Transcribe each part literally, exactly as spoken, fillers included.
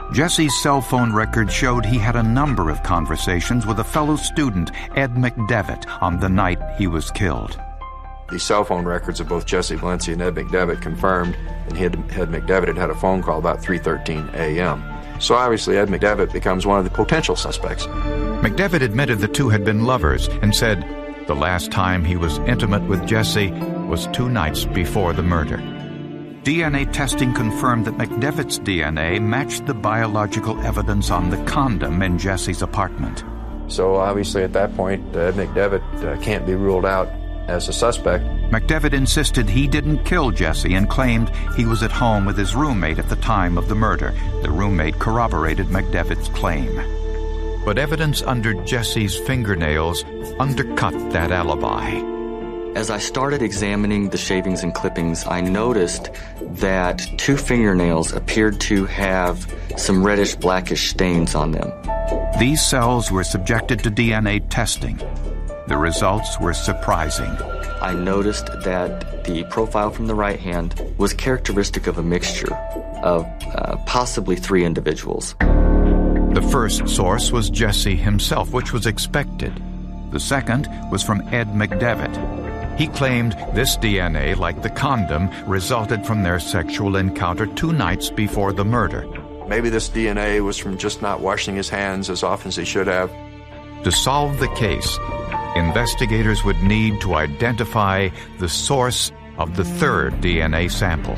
Jesse's cell phone record showed he had a number of conversations with a fellow student, Ed McDevitt, on the night he was killed. The cell phone records of both Jesse Valencia and Ed McDevitt confirmed that Ed McDevitt had had a phone call about three thirteen a.m. So obviously Ed McDevitt becomes one of the potential suspects. McDevitt admitted the two had been lovers and said the last time he was intimate with Jesse was two nights before the murder. D N A testing confirmed that McDevitt's D N A matched the biological evidence on the condom in Jesse's apartment. So obviously at that point, Ed McDevitt uh, can't be ruled out as a suspect. McDevitt insisted he didn't kill Jesse and claimed he was at home with his roommate at the time of the murder. The roommate corroborated McDevitt's claim. But evidence under Jesse's fingernails undercut that alibi. As I started examining the shavings and clippings, I noticed that two fingernails appeared to have some reddish blackish stains on them. These cells were subjected to D N A testing. The results were surprising. I noticed that the profile from the right hand was characteristic of a mixture of uh, possibly three individuals. The first source was Jesse himself, which was expected. The second was from Ed McDevitt. He claimed this D N A, like the condom, resulted from their sexual encounter two nights before the murder. Maybe this D N A was from just not washing his hands as often as he should have. To solve the case, investigators would need to identify the source of the third D N A sample.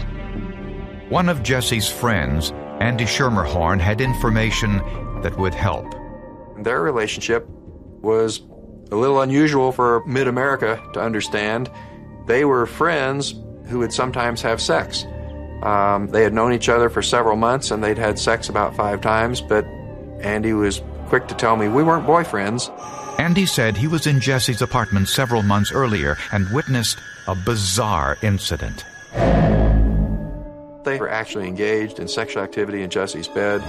One of Jesse's friends, Andy Schermerhorn, had information that would help. Their relationship was a little unusual for mid-America to understand. They were friends who would sometimes have sex. Um, they had known each other for several months and they'd had sex about five times, but Andy was quick to tell me we weren't boyfriends. Andy said he was in Jesse's apartment several months earlier and witnessed a bizarre incident. They were actually engaged in sexual activity in Jesse's bed,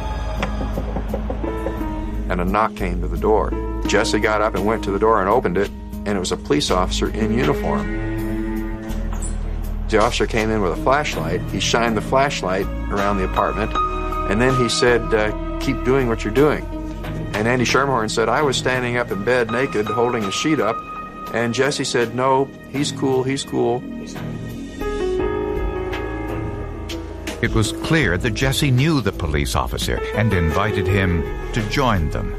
and a knock came to the door. Jesse got up and went to the door and opened it, and it was a police officer in uniform. The officer came in with a flashlight. He shined the flashlight around the apartment, and then he said, uh, keep doing what you're doing. And Andy Schermerhorn said, I was standing up in bed naked, holding a sheet up, and Jesse said, no, he's cool, he's cool. It was clear that Jesse knew the police officer and invited him to join them.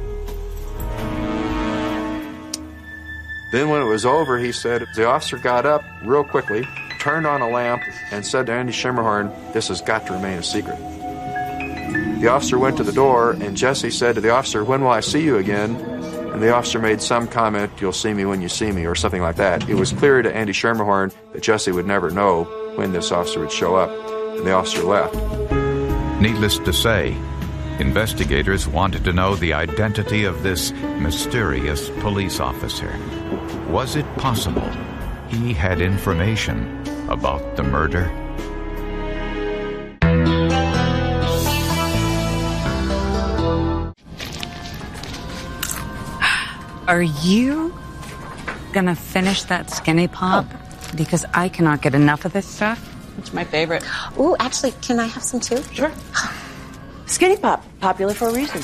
Then when it was over, he said, the officer got up real quickly, turned on a lamp, and said to Andy Schermerhorn, this has got to remain a secret. The officer went to the door, and Jesse said to the officer, when will I see you again? And the officer made some comment, you'll see me when you see me, or something like that. It was clear to Andy Schermerhorn that Jesse would never know when this officer would show up, and the officer left. Needless to say, investigators wanted to know the identity of this mysterious police officer. Was it possible he had information about the murder? Are you gonna finish that Skinny Pop? Oh. Because I cannot get enough of this stuff. It's my favorite. Ooh, actually, can I have some too? Sure. Skinny Pop, popular for a reason.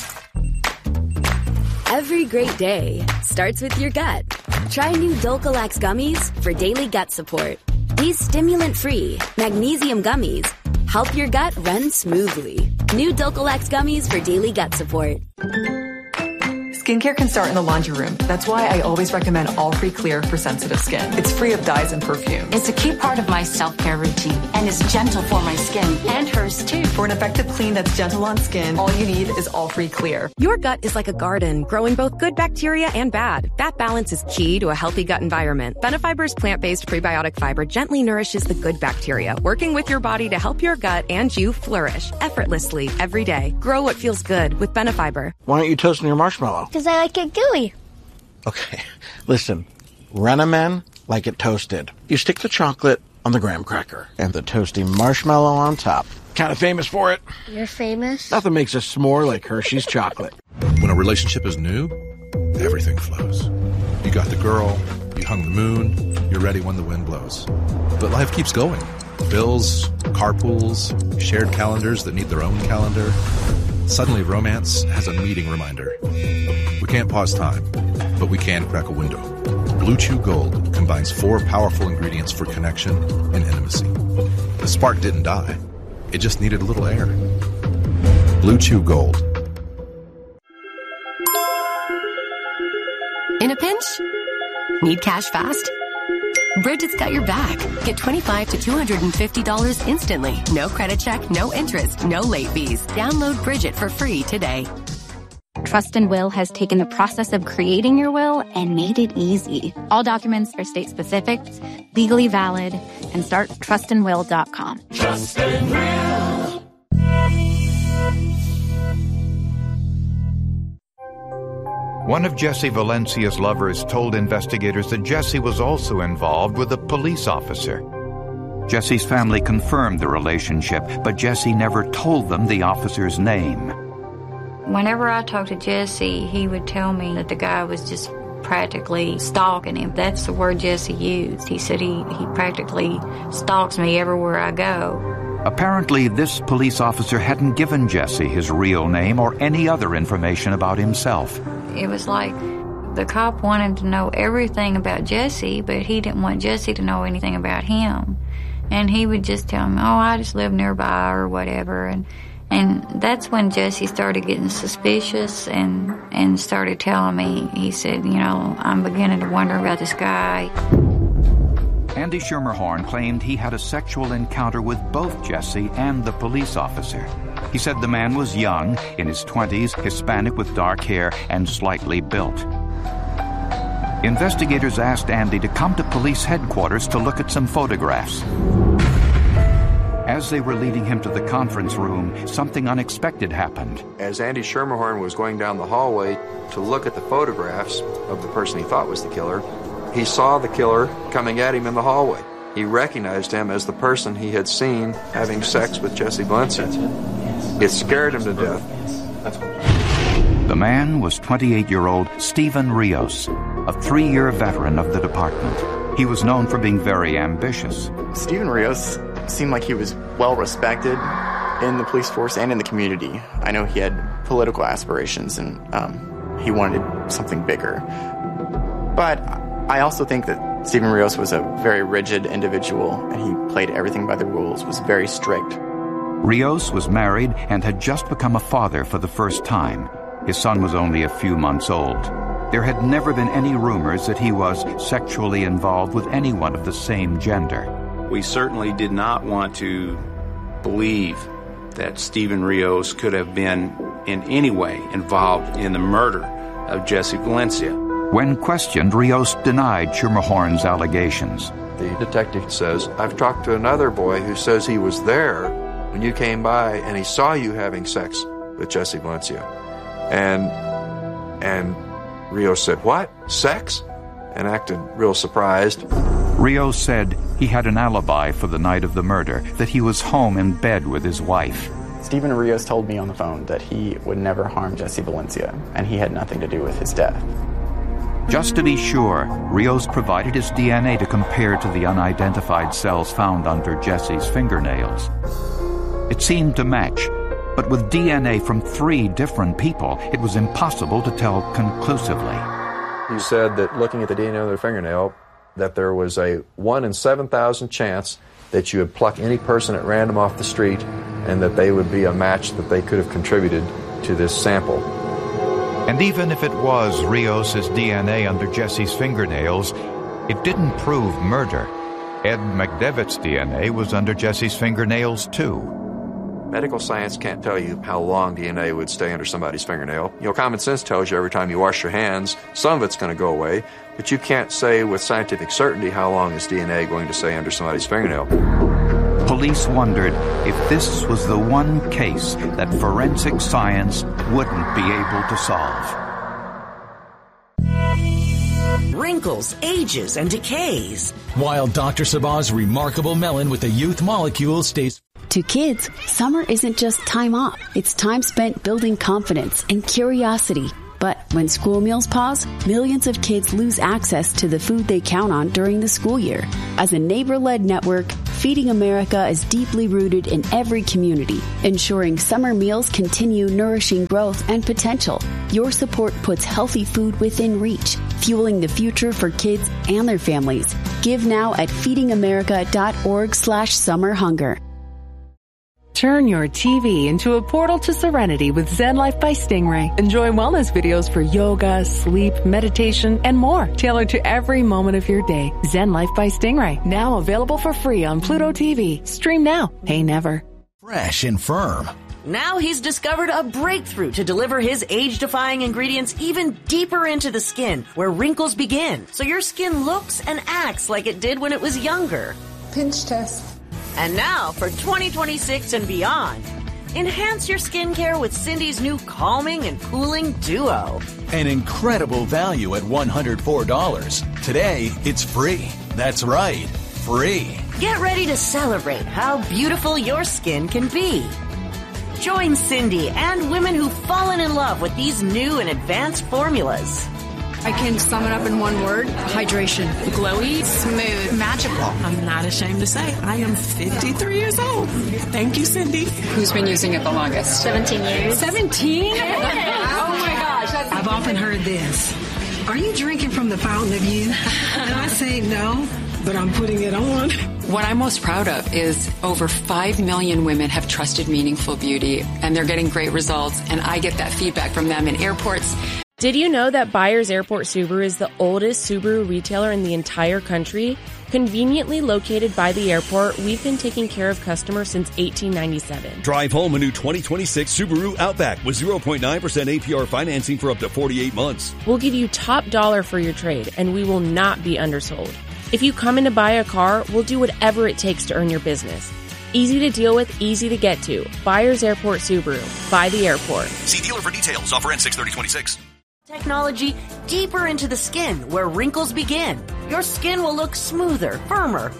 Every great day starts with your gut. Try new Dulcolax gummies for daily gut support. These stimulant-free magnesium gummies help your gut run smoothly. New Dulcolax gummies for daily gut support. Skincare can start in the laundry room. That's why I always recommend All-Free Clear for sensitive skin. It's free of dyes and perfumes. It's a key part of my self-care routine and is gentle for my skin and hers too. For an effective clean that's gentle on skin, all you need is All-Free Clear. Your gut is like a garden, growing both good bacteria and bad. That balance is key to a healthy gut environment. Benefiber's plant-based prebiotic fiber gently nourishes the good bacteria, working with your body to help your gut and you flourish effortlessly every day. Grow what feels good with Benefiber. Why aren't you toasting your marshmallow? Because I like it gooey. Okay, listen. Renamen like it toasted. You stick the chocolate on the graham cracker and the toasty marshmallow on top. Kind of famous for it. You're famous? Nothing makes a s'more like Hershey's chocolate. When a relationship is new, everything flows. You got the girl, you hung the moon, you're ready when the wind blows. But life keeps going. Bills, carpools, shared calendars that need their own calendar. Suddenly, romance has a meeting reminder. We can't pause time, but we can crack a window. Blue Chew Gold combines four powerful ingredients for connection and intimacy. The spark didn't die. It just needed a little air. Blue Chew Gold. In a pinch? Need cash fast? Bridget's got your back. Get twenty-five to two hundred fifty dollars instantly. No credit check, no interest, no late fees. Download Bridget for free today. Trust and Will has taken the process of creating your will and made it easy. All documents are state-specific, legally valid, and start trust and will dot com. Trust and Will. One of Jesse Valencia's lovers told investigators that Jesse was also involved with a police officer. Jesse's family confirmed the relationship, but Jesse never told them the officer's name. Whenever I talked to Jesse, he would tell me that the guy was just practically stalking him. That's the word Jesse used. He said he, he practically stalks me everywhere I go. Apparently, this police officer hadn't given Jesse his real name or any other information about himself. It was like the cop wanted to know everything about Jesse, but he didn't want Jesse to know anything about him. And he would just tell him, oh, I just live nearby or whatever. And and that's when Jesse started getting suspicious and, and started telling me, he said, you know, I'm beginning to wonder about this guy. Andy Schermerhorn claimed he had a sexual encounter with both Jesse and the police officer. He said the man was young, in his twenties, Hispanic with dark hair, and slightly built. Investigators asked Andy to come to police headquarters to look at some photographs. As they were leading him to the conference room, something unexpected happened. As Andy Schermerhorn was going down the hallway to look at the photographs of the person he thought was the killer, he saw the killer coming at him in the hallway. He recognized him as the person he had seen having sex with Jesse Valencia. It scared him to death. The man was twenty-eight-year-old Steven Rios, a three-year veteran of the department. He was known for being very ambitious. Steven Rios seemed like he was well respected in the police force and in the community. I know he had political aspirations and um, he wanted something bigger. But I also think that Steven Rios was a very rigid individual and he played everything by the rules, was very strict. Rios was married and had just become a father for the first time. His son was only a few months old. There had never been any rumors that he was sexually involved with anyone of the same gender. We certainly did not want to believe that Steven Rios could have been in any way involved in the murder of Jesse Valencia. When questioned, Rios denied Schermerhorn's allegations. The detective says, I've talked to another boy who says he was there when you came by and he saw you having sex with Jesse Valencia. And, and Rios said, what? Sex? And acted real surprised. Rios said he had an alibi for the night of the murder, that he was home in bed with his wife. Steven Rios told me on the phone that he would never harm Jesse Valencia, and he had nothing to do with his death. Just to be sure, Rios provided his D N A to compare to the unidentified cells found under Jesse's fingernails. It seemed to match, but with D N A from three different people, it was impossible to tell conclusively. He said that looking at the D N A on their fingernail, that there was a one in seven thousand chance that you would pluck any person at random off the street and that they would be a match that they could have contributed to this sample. And even if it was Rios' D N A under Jesse's fingernails, it didn't prove murder. Ed McDevitt's D N A was under Jesse's fingernails, too. Medical science can't tell you how long D N A would stay under somebody's fingernail. You know, common sense tells you every time you wash your hands, some of it's going to go away, but you can't say with scientific certainty how long is D N A going to stay under somebody's fingernail. Police wondered if this was the one case that forensic science wouldn't be able to solve. Wrinkles, ages, and decays. While Doctor Sabah's remarkable melon with the youth molecule stays... To kids, summer isn't just time off. It's time spent building confidence and curiosity. But when school meals pause, millions of kids lose access to the food they count on during the school year. As a neighbor-led network, Feeding America is deeply rooted in every community, ensuring summer meals continue nourishing growth and potential. Your support puts healthy food within reach, fueling the future for kids and their families. Give now at feedingamerica.org slash summer hunger. Turn your T V into a portal to serenity with Zen Life by Stingray. Enjoy wellness videos for yoga, sleep, meditation, and more, tailored to every moment of your day. Zen Life by Stingray, now available for free on Pluto T V. Stream now, pay never. Fresh and firm. Now he's discovered a breakthrough to deliver his age-defying ingredients even deeper into the skin, where wrinkles begin, so your skin looks and acts like it did when it was younger. Pinch test. And now, for twenty twenty-six and beyond, enhance your skincare with Cindy's new Calming and Cooling Duo. An incredible value at one hundred four dollars. Today, it's free. That's right, free. Get ready to celebrate how beautiful your skin can be. Join Cindy and women who've fallen in love with these new and advanced formulas. I can sum it up in one word: hydration. Glowy, smooth, magical. I'm not ashamed to say I am fifty-three years old. Thank you, Cindy. Who's been using it the longest? seventeen years. seventeen? Yeah. Oh my gosh. That's I've often heard this: are you drinking from the fountain of youth? And I say no, but I'm putting it on. What I'm most proud of is over five million women have trusted Meaningful Beauty, and they're getting great results, and I get that feedback from them in airports. Did you know that Byers Airport Subaru is the oldest Subaru retailer in the entire country? Conveniently located by the airport, we've been taking care of customers since eighteen ninety-seven. Drive home a new twenty twenty-six Subaru Outback with zero point nine percent A P R financing for up to forty-eight months. We'll give you top dollar for your trade, and we will not be undersold. If you come in to buy a car, we'll do whatever it takes to earn your business. Easy to deal with, easy to get to. Byers Airport Subaru. By the airport. See dealer for details. Offer ends six thirty twenty-six. Technology deeper into the skin, where wrinkles begin. Your skin will look smoother, firmer.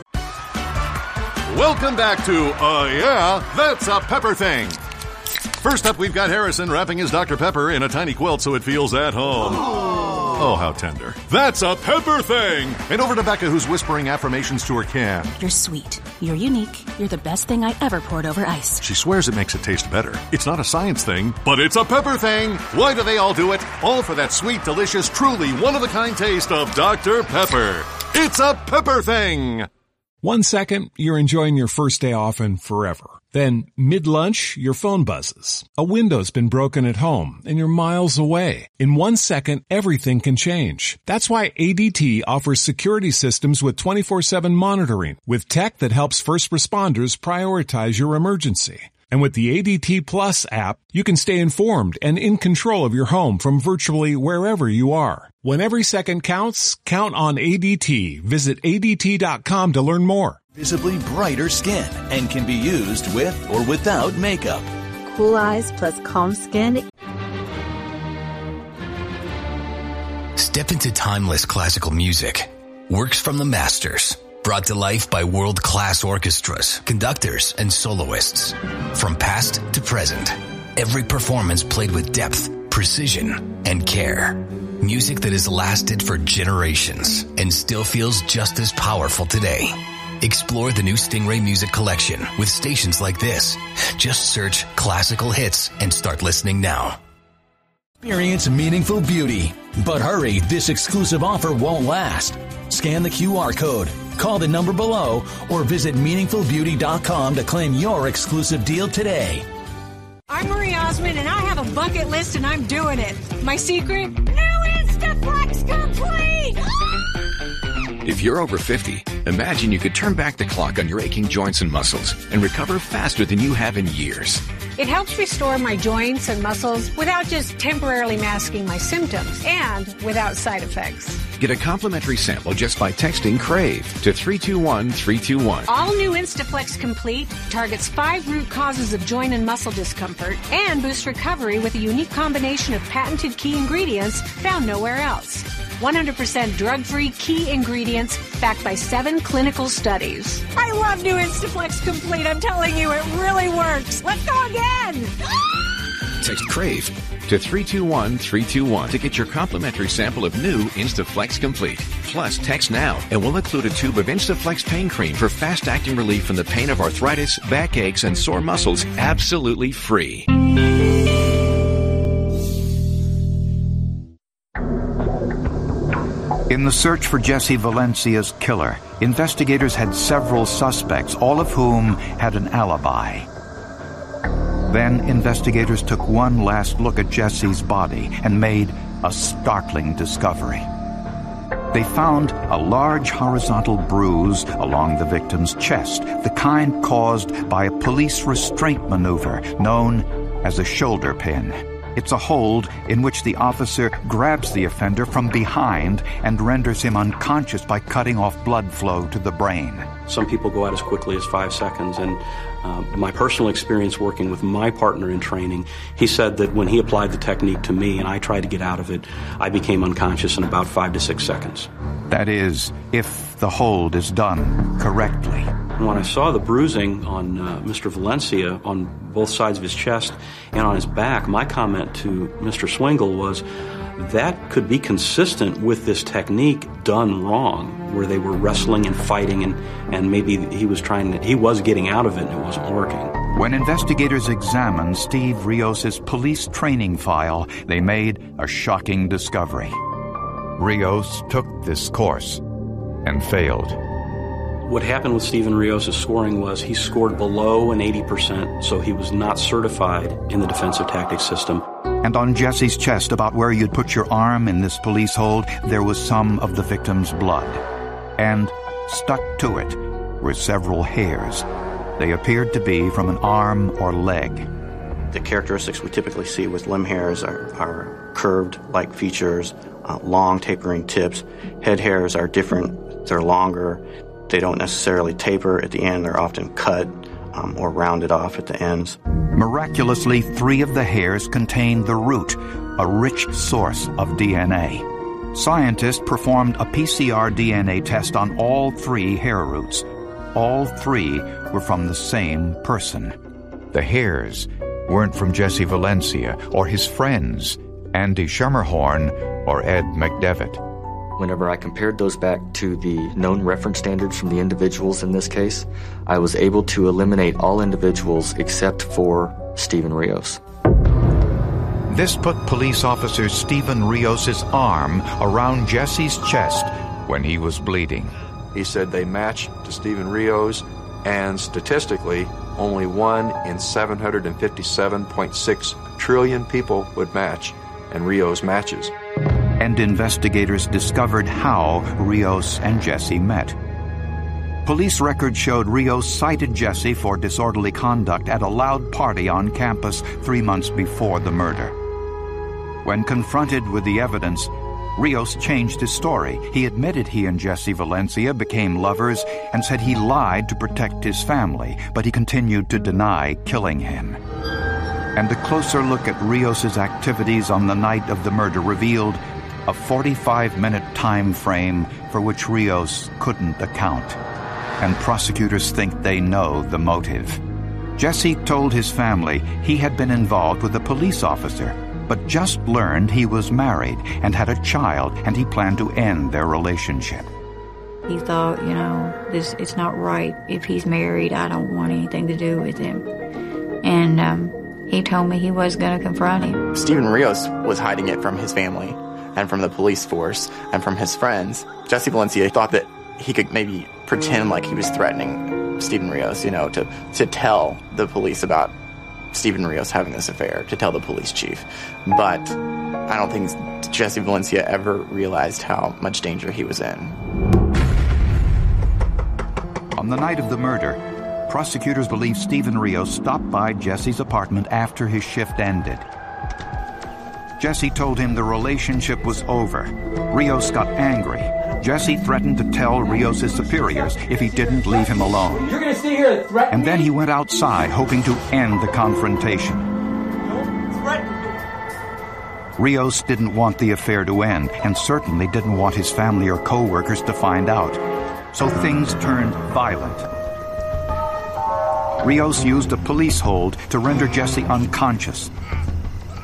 Welcome back to Uh Yeah, That's a Pepper Thing. First up, we've got Harrison wrapping his Doctor Pepper in a tiny quilt so it feels at home. Oh, how tender. That's a Pepper Thing! And over to Becca, who's whispering affirmations to her can. You're sweet. You're unique. You're the best thing I ever poured over ice. She swears it makes it taste better. It's not a science thing, but it's a Pepper Thing! Why do they all do it? All for that sweet, delicious, truly one-of-a-kind taste of Doctor Pepper. It's a Pepper Thing! One second, you're enjoying your first day off and forever. Then, mid-lunch, your phone buzzes. A window's been broken at home, and you're miles away. In one second, everything can change. That's why A D T offers security systems with twenty-four seven monitoring, with tech that helps first responders prioritize your emergency. And with the A D T Plus app, you can stay informed and in control of your home from virtually wherever you are. When every second counts, count on A D T. Visit A D T dot com to learn more. Visibly brighter skin and can be used with or without makeup. Cool eyes plus calm skin. Step into timeless classical music. Works from the masters. Brought to life by world-class orchestras, conductors, and soloists. From past to present, every performance played with depth, precision, and care. Music that has lasted for generations and still feels just as powerful today. Explore the new Stingray Music Collection with stations like this. Just search classical hits and start listening now. Experience Meaningful Beauty. But hurry, this exclusive offer won't last. Scan the Q R code, call the number below, or visit meaningful beauty dot com to claim your exclusive deal today. I'm Marie Osmond, and I have a bucket list, and I'm doing it. My secret? New Instaflex Complete! If you're over fifty, imagine you could turn back the clock on your aching joints and muscles and recover faster than you have in years. It helps restore my joints and muscles without just temporarily masking my symptoms and without side effects. Get a complimentary sample just by texting CRAVE to three two one three two one. All new Instaflex Complete targets five root causes of joint and muscle discomfort and boosts recovery with a unique combination of patented key ingredients found nowhere else. one hundred percent drug-free key ingredients backed by seven clinical studies. I love new Instaflex Complete. I'm telling you, it really works. Let's go again. Text CRAVE to three two one three two one to get your complimentary sample of new Instaflex Complete. Plus, text now and we'll include a tube of Instaflex pain cream for fast-acting relief from the pain of arthritis, backaches, and sore muscles, absolutely free. In the search for Jesse Valencia's killer, investigators had several suspects, all of whom had an alibi. Then investigators took one last look at Jesse's body and made a startling discovery. They found a large horizontal bruise along the victim's chest, the kind caused by a police restraint maneuver known as a shoulder pin. It's a hold in which the officer grabs the offender from behind and renders him unconscious by cutting off blood flow to the brain. Some people go out as quickly as five seconds, and uh, my personal experience working with my partner in training, he said that when he applied the technique to me and I tried to get out of it, I became unconscious in about five to six seconds. That is, if the hold is done correctly. And when I saw the bruising on uh, Mister Valencia on both sides of his chest and on his back, my comment to Mister Swingle was that could be consistent with this technique done wrong, where they were wrestling and fighting, and, and maybe he was trying to, he was getting out of it and it wasn't working. When investigators examined Steve Rios' police training file, they made a shocking discovery. Rios took this course and failed. What happened with Steven Rios' scoring was he scored below an eighty percent, so he was not certified in the defensive tactics system. And on Jesse's chest, about where you'd put your arm in this police hold, there was some of the victim's blood. And stuck to it were several hairs. They appeared to be from an arm or leg. The characteristics we typically see with limb hairs are, are curved-like features, uh, long tapering tips. Head hairs are different. They're longer. They don't necessarily taper at the end. They're often cut um, or rounded off at the ends. Miraculously, three of the hairs contain the root, a rich source of D N A. Scientists performed a P C R D N A test on all three hair roots. All three were from the same person. The hairs weren't from Jesse Valencia or his friends, Andy Schermerhorn or Ed McDevitt. Whenever I compared those back to the known reference standards from the individuals in this case, I was able to eliminate all individuals except for Steven Rios. This put police officer Steven Rios' arm around Jesse's chest when he was bleeding. He said they matched to Steven Rios, and statistically, only one in seven hundred fifty-seven point six trillion people would match, and Rios matches. And investigators discovered how Rios and Jesse met. Police records showed Rios cited Jesse for disorderly conduct at a loud party on campus three months before the murder. When confronted with the evidence, Rios changed his story. He admitted he and Jesse Valencia became lovers and said he lied to protect his family, but he continued to deny killing him. And a closer look at Rios' activities on the night of the murder revealed a forty-five minute time frame for which Rios couldn't account. And prosecutors think they know the motive. Jesse told his family he had been involved with a police officer, but just learned he was married and had a child, and he planned to end their relationship. He thought, you know, this it's not right. If he's married, I don't want anything to do with him. And um, he told me he was going to confront him. Steven Rios was hiding it from his family and from the police force and from his friends. Jesse Valencia thought that he could maybe pretend like he was threatening Steven Rios, you know, to, to tell the police about Steven Rios having this affair, to tell the police chief. But I don't think Jesse Valencia ever realized how much danger he was in. On the night of the murder, prosecutors believe Steven Rios stopped by Jesse's apartment after his shift ended. Jesse told him the relationship was over. Rios got angry. Jesse threatened to tell Rios' superiors if he didn't leave him alone. You're going to stay here and threaten And then me? he went outside, hoping to end the confrontation. Don't threaten me. Rios didn't want the affair to end, and certainly didn't want his family or co-workers to find out. So things turned violent. Rios used a police hold to render Jesse unconscious.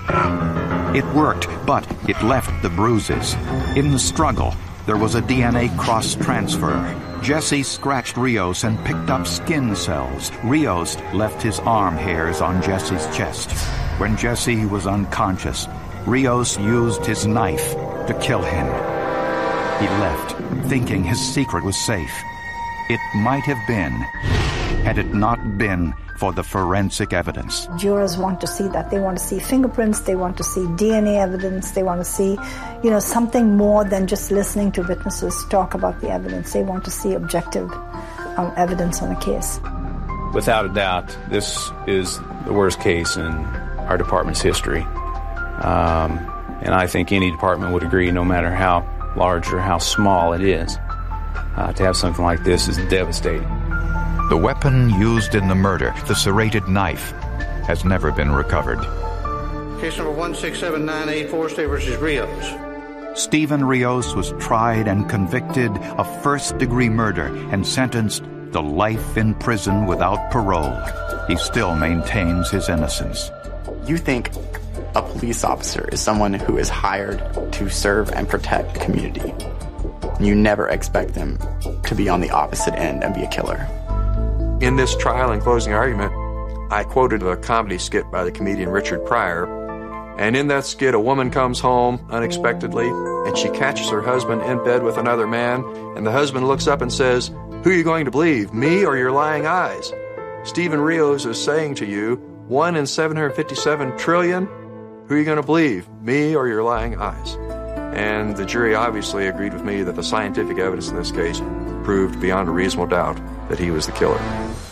It worked, but it left the bruises. In the struggle, there was a D N A cross transfer. Jesse scratched Rios and picked up skin cells. Rios left his arm hairs on Jesse's chest. When Jesse was unconscious, Rios used his knife to kill him. He left, thinking his secret was safe. It might have been, had it not been for the forensic evidence. Jurors want to see that. They want to see fingerprints, they want to see D N A evidence, they want to see, you know, something more than just listening to witnesses talk about the evidence. They want to see objective um, evidence on a case. Without a doubt, this is the worst case in our department's history. Um, and I think any department would agree, no matter how large or how small it is, uh, to have something like this is devastating. The weapon used in the murder, the serrated knife, has never been recovered. Case number one six seven nine eight, Forrester versus Rios. Stephen Rios was tried and convicted of first-degree murder and sentenced to life in prison without parole. He still maintains his innocence. You think a police officer is someone who is hired to serve and protect the community. You never expect them to be on the opposite end and be a killer. In this trial and closing argument, I quoted a comedy skit by the comedian Richard Pryor. And in that skit, a woman comes home unexpectedly, and she catches her husband in bed with another man, and the husband looks up and says, "Who are you going to believe, me or your lying eyes?" Stephen Rios is saying to you, one in seven hundred fifty-seven trillion, who are you going to believe, me or your lying eyes? And the jury obviously agreed with me that the scientific evidence in this case proved beyond a reasonable doubt that he was the killer.